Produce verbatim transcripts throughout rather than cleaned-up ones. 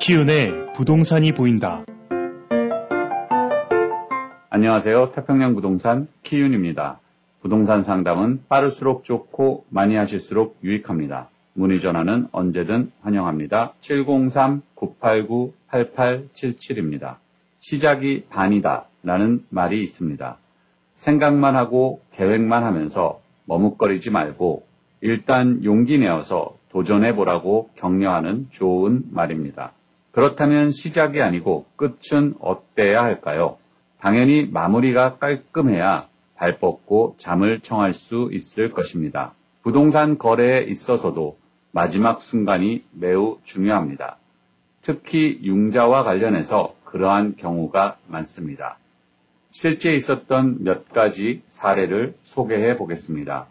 키윤의 부동산이 보인다. 안녕하세요. 태평양 부동산 키윤입니다. 부동산 상담은 빠를수록 좋고 많이 하실수록 유익합니다. 문의 전화는 언제든 환영합니다. 칠공삼 구팔구 팔팔칠칠입니다. 시작이 반이다 라는 말이 있습니다. 생각만 하고 계획만 하면서 머뭇거리지 말고 일단 용기 내어서 도전해보라고 격려하는 좋은 말입니다. 그렇다면 시작이 아니고 끝은 어때야 할까요? 당연히 마무리가 깔끔해야 발 뻗고 잠을 청할 수 있을 것입니다. 부동산 거래에 있어서도 마지막 순간이 매우 중요합니다. 특히 융자와 관련해서 그러한 경우가 많습니다. 실제 있었던 몇 가지 사례를 소개해 보겠습니다.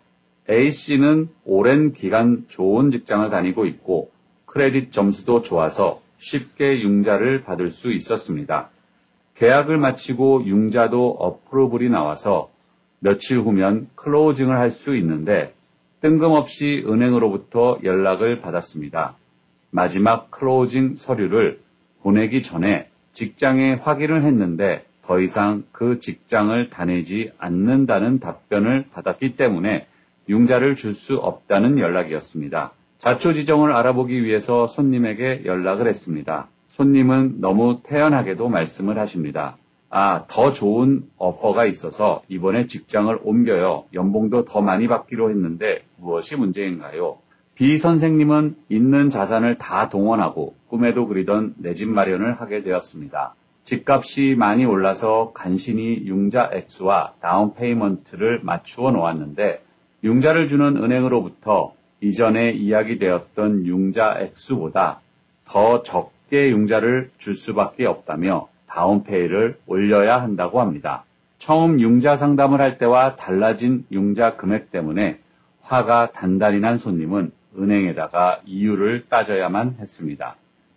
A씨는 오랜 기간 좋은 직장을 다니고 있고 크레딧 점수도 좋아서 쉽게 융자를 받을 수 있었습니다. 계약을 마치고 융자도 어프로블이 나와서 며칠 후면 클로징을 할 수 있는데 뜬금없이 은행으로부터 연락을 받았습니다. 마지막 클로징 서류를 보내기 전에 직장에 확인을 했는데 더 이상 그 직장을 다니지 않는다는 답변을 받았기 때문에 융자를 줄 수 없다는 연락이었습니다. 자초지종을 알아보기 위해서 손님에게 연락을 했습니다. 손님은 너무 태연하게도 말씀을 하십니다. 아, 더 좋은 오퍼가 있어서 이번에 직장을 옮겨요. 연봉도 더 많이 받기로 했는데 무엇이 문제인가요? B 선생님은 있는 자산을 다 동원하고 꿈에도 그리던 내 집 마련을 하게 되었습니다. 집값이 많이 올라서 간신히 융자 액수와 다운 페이먼트를 맞추어 놓았는데 융자를 주는 은행으로부터 이전에 이야기되었던 융자 액수보다 더 적게 융자를 줄 수밖에 없다며 다운페이를 올려야 한다고 합니다. 처음 융자 상담을 할 때와 달라진 융자 금액 때문에 화가 단단히 난 손님은 은행에다가 이유를 따져야만 했습니다.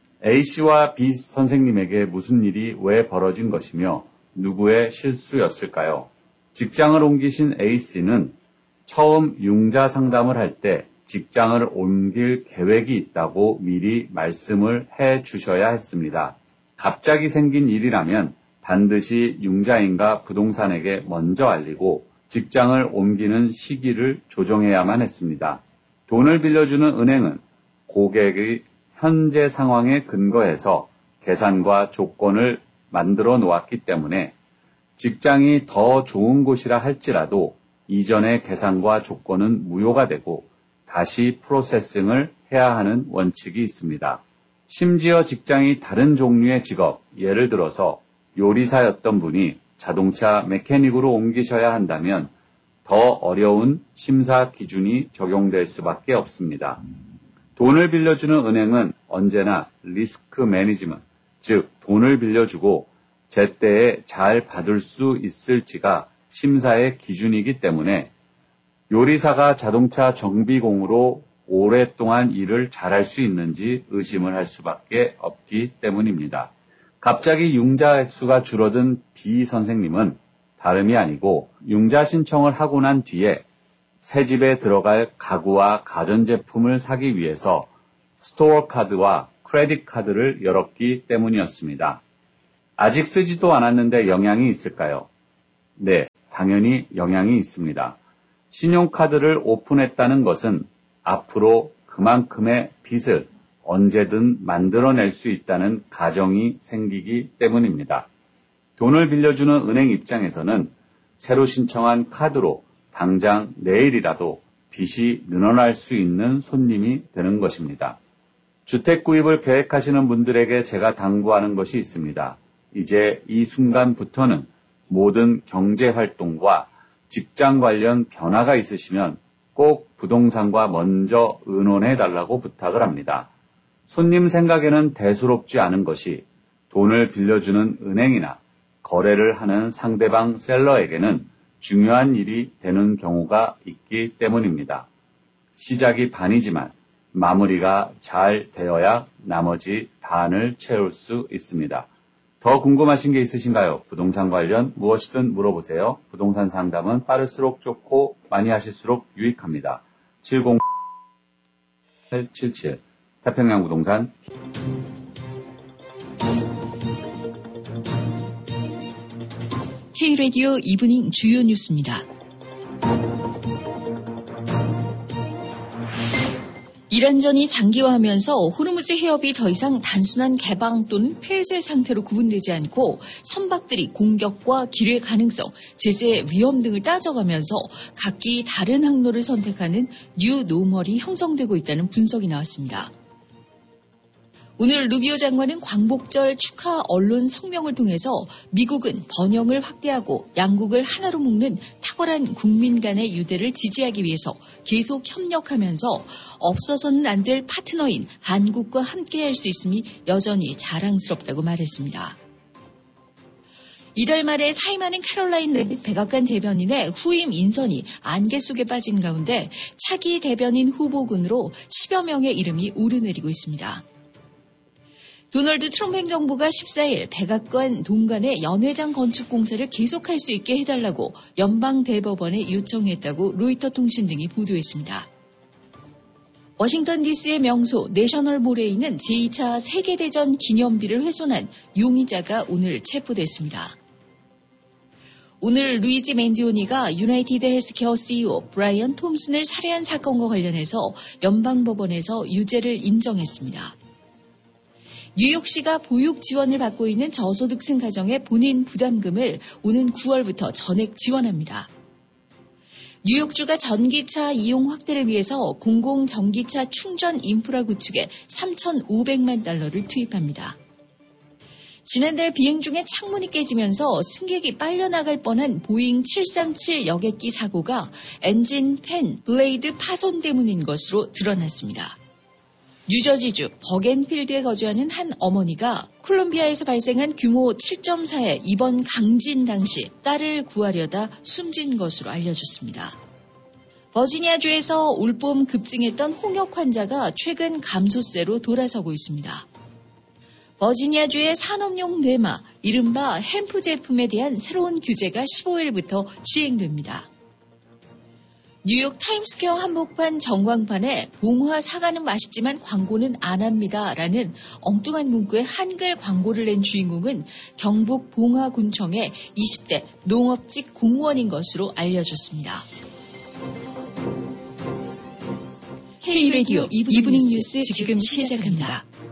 A씨와 B 선생님에게 무슨 일이 왜 벌어진 것이며 누구의 실수였을까요? 직장을 옮기신 A씨는 처음 융자 상담을 할 때 직장을 옮길 계획이 있다고 미리 말씀을 해 주셔야 했습니다. 갑자기 생긴 일이라면 반드시 융자인가 부동산에게 먼저 알리고 직장을 옮기는 시기를 조정해야만 했습니다. 돈을 빌려주는 은행은 고객의 현재 상황에 근거해서 계산과 조건을 만들어 놓았기 때문에 직장이 더 좋은 곳이라 할지라도 이전의 계산과 조건은 무효가 되고 다시 프로세싱을 해야 하는 원칙이 있습니다. 심지어 직장이 다른 종류의 직업, 예를 들어서 요리사였던 분이 자동차 메케닉으로 옮기셔야 한다면 더 어려운 심사 기준이 적용될 수밖에 없습니다. 돈을 빌려주는 은행은 언제나 리스크 매니지먼트, 즉 돈을 빌려주고 제때에 잘 받을 수 있을지가 심사의 기준이기 때문에 요리사가 자동차 정비공으로 오랫동안 일을 잘할 수 있는지 의심을 할 수밖에 없기 때문입니다. 갑자기 융자 액수가 줄어든 B 선생님은 다름이 아니고 융자 신청을 하고 난 뒤에 새 집에 들어갈 가구와 가전제품을 사기 위해서 스토어 카드와 크레딧 카드를 열었기 때문이었습니다. 아직 쓰지도 않았는데 영향이 있을까요? 네, 당연히 영향이 있습니다. 신용카드를 오픈했다는 것은 앞으로 그만큼의 빚을 언제든 만들어낼 수 있다는 가정이 생기기 때문입니다. 돈을 빌려주는 은행 입장에서는 새로 신청한 카드로 당장 내일이라도 빚이 늘어날 수 있는 손님이 되는 것입니다. 주택 구입을 계획하시는 분들에게 제가 당부하는 것이 있습니다. 이제 이 순간부터는 모든 경제활동과 직장 관련 변화가 있으시면 꼭 부동산과 먼저 의논해 달라고 부탁을 합니다. 손님 생각에는 대수롭지 않은 것이 돈을 빌려주는 은행이나 거래를 하는 상대방 셀러에게는 중요한 일이 되는 경우가 있기 때문입니다. 시작이 반이지만 마무리가 잘 되어야 나머지 반을 채울 수 있습니다. 더 궁금하신 게 있으신가요? 부동산 관련 무엇이든 물어보세요. 부동산 상담은 빠를수록 좋고 많이 하실수록 유익합니다. 칠공 팔 칠칠 태평양 부동산 K라디오 이브닝 주요 뉴스입니다. 이란전이 장기화하면서 호르무즈 해협이 더 이상 단순한 개방 또는 폐쇄 상태로 구분되지 않고 선박들이 공격과 기뢰 가능성, 제재 위험 등을 따져가면서 각기 다른 항로를 선택하는 뉴 노멀이 형성되고 있다는 분석이 나왔습니다. 오늘 루비오 장관은 광복절 축하 언론 성명을 통해서 미국은 번영을 확대하고 양국을 하나로 묶는 탁월한 국민 간의 유대를 지지하기 위해서 계속 협력하면서 없어서는 안 될 파트너인 한국과 함께할 수 있음이 여전히 자랑스럽다고 말했습니다. 이달 말에 사임하는 캐롤라인 백악관 대변인의 후임 인선이 안개 속에 빠진 가운데 차기 대변인 후보군으로 십여 명의 이름이 오르내리고 있습니다. 도널드 트럼프 행정부가 십사일 백악관 동간의 연회장 건축 공사를 계속할 수 있게 해달라고 연방대법원에 요청했다고 로이터 통신 등이 보도했습니다. 워싱턴 디씨의 명소 내셔널몰에 있는 제이 차 세계대전 기념비를 훼손한 용의자가 오늘 체포됐습니다. 오늘 루이지 맨지오니가 유나이티드 헬스케어 씨이오 브라이언 톰슨을 살해한 사건과 관련해서 연방법원에서 유죄를 인정했습니다. 뉴욕시가 보육 지원을 받고 있는 저소득층 가정의 본인 부담금을 오는 구월부터 전액 지원합니다. 뉴욕주가 전기차 이용 확대를 위해서 공공 전기차 충전 인프라 구축에 삼천오백만 달러를 투입합니다. 지난달 비행 중에 창문이 깨지면서 승객이 빨려나갈 뻔한 보잉 칠삼칠 여객기 사고가 엔진 팬 블레이드 파손 때문인 것으로 드러났습니다. 뉴저지주 버겐필드에 거주하는 한 어머니가 콜롬비아에서 발생한 규모 칠 점 사의 이번 강진 당시 딸을 구하려다 숨진 것으로 알려졌습니다. 버지니아주에서 올봄 급증했던 홍역 환자가 최근 감소세로 돌아서고 있습니다. 버지니아주의 산업용 뇌마, 이른바 햄프 제품에 대한 새로운 규제가 십오일부터 시행됩니다. 뉴욕 타임스퀘어 한복판 전광판에 봉화 사과는 맛있지만 광고는 안 합니다. 라는 엉뚱한 문구에 한글 광고를 낸 주인공은 경북 봉화군청의 이십 대 농업직 공무원인 것으로 알려졌습니다. K라디오 이브닝 뉴스 지금 시작합니다.